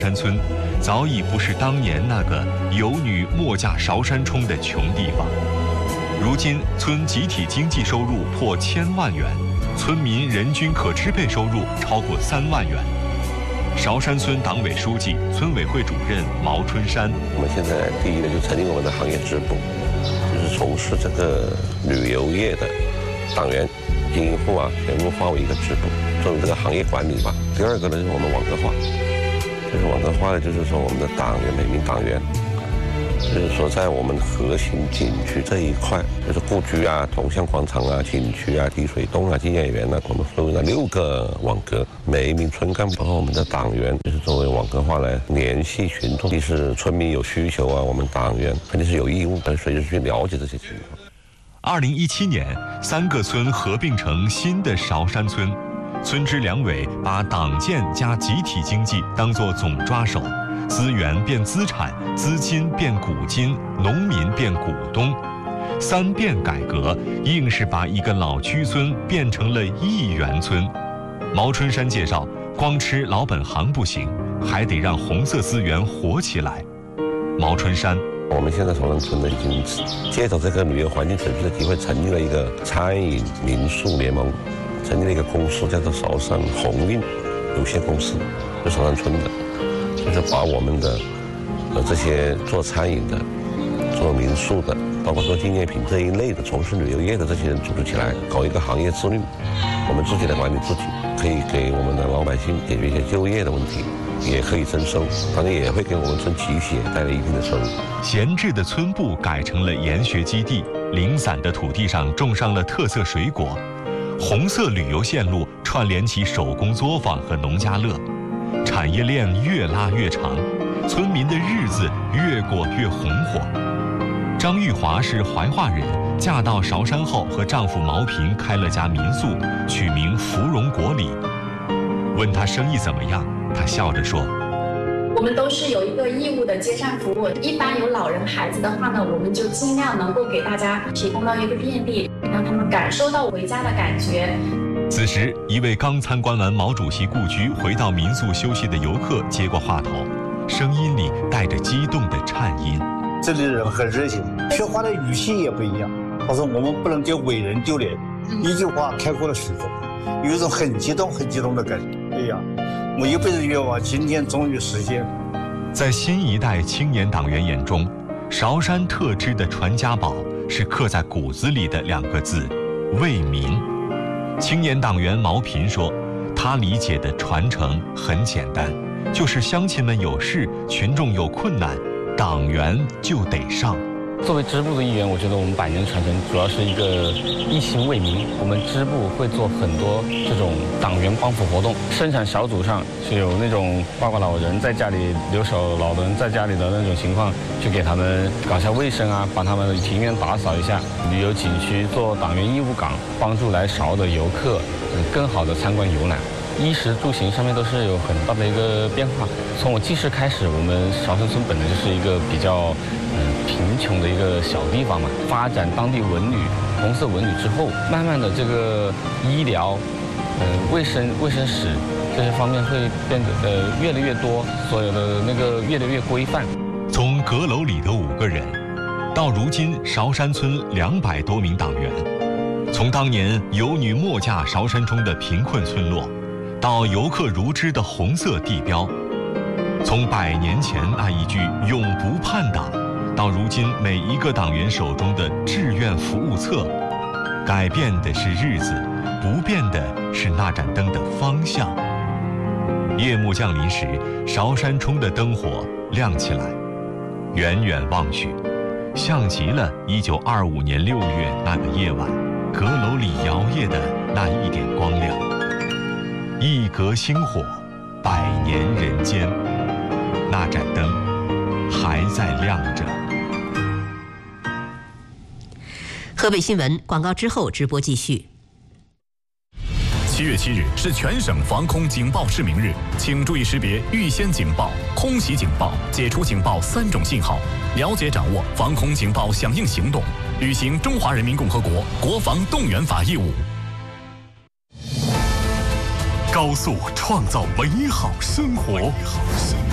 山村早已不是当年那个有女莫嫁韶山冲的穷地方。如今村集体经济收入破1000万元，村民人均可支配收入超过3万元。韶山村党委书记、村委会主任毛春山： 我们现在第一呢，就成立我们的行业支部，就是从事这个旅游业的党员经营户全部划为一个支部，作为这个行业管理吧。第二个呢，就是我们网格化，就是网格化呢，就是说我们的党员每名党员，就是说在我们核心景区这一块，就是故居铜像广场景区滴水洞纪念园我们分为了6个网格，每一名村干部包括我们的党员，就是作为网格化来联系群众，即使村民有需求我们党员肯定是有义务的，随时去了解这些情况。 2017年，3个村合并成新的韶山村，村支两委把党建加集体经济当作总抓手，资源变资产，资金变股金，农民变股东，3变改革硬是把一个老区村变成了1元村。毛春山介绍，光吃老本行不行，还得让红色资源活起来。毛春山： 我们现在韶山村呢，已经借着这个旅游环境城市的机会，成立了一个餐饮民宿联盟，成立了一个公司，叫做韶山鸿运有限公司，是韶山村的，就是把我们的这些做餐饮的、做民宿的，包括做纪念品这一类的、从事旅游业的这些人组织起来，搞一个行业自律，我们自己来管理自己，可以给我们的老百姓解决一些就业的问题。也可以增收，当然也会给我们村集血带来一定的收入。 闲置的村部改成了研学基地，零散的土地上种上了特色水果，红色旅游线路串联起手工作坊和农家乐，产业链越拉越长，村民的日子越过越红火。张玉华是怀化人，嫁到韶山后和丈夫毛平开了家民宿，取名芙蓉国里。问他生意怎么样，他笑着说： 我们都是有一个义务的接善服务，一般有老人孩子的话呢，我们就尽量能够给大家提供到一个便利，让他们感受到回家的感觉。 此时，一位刚参观完毛主席故居回到民宿休息的游客接过话头，声音里带着激动的颤音。 这里的人很热情，说话的语气也不一样。他说我们不能给伟人丢脸，一句话开阔了许多，有一种很激动的感觉。哎呀，我一辈子愿望今天终于实现。 在新一代青年党员眼中，韶山特支的传家宝是刻在骨子里的2个字：为民。青年党员毛平说，他理解的传承很简单，就是乡亲们有事，群众有困难，党员就得上。 作为支部的一员，我觉得我们100年传承主要是一个一心为民。我们支部会做很多这种党员帮扶活动，生产小组上是有那种爸爸老人在家里留守，老人在家里的那种情况，去给他们搞一下卫生把他们的庭院打扫一下。旅游景区做党员义务岗，帮助来韶的游客更好的参观游览。衣食住行上面都是有很大的一个变化。从我记事开始，我们韶山村本来就是一个比较贫穷的一个小地方嘛。发展当地文旅、红色文旅之后，慢慢的这个医疗、卫生史这些方面会变得越来越多，所有的那个越来越规范。 从阁楼里的5个人，到如今韶山村200多名党员，从当年有女莫嫁韶山中的贫困村落，到游客如织的红色地标，从100年前那一句永不叛党，到如今每一个党员手中的志愿服务册，改变的是日子，不变的是那盏灯的方向。夜幕降临时，韶山冲的灯火亮起来，远远望去，像极了1925年6月那个夜晚，阁楼里摇曳的那一点光亮。一格星火，100年人间，那盏灯还在亮着。 河北新闻广告之后直播继续。 7月7日是全省防空警报示明日，请注意识别预先警报、空袭警报、解除警报3种信号，了解掌握防空警报响应行动，履行中华人民共和国国防动员法义务。高速创造美好生活。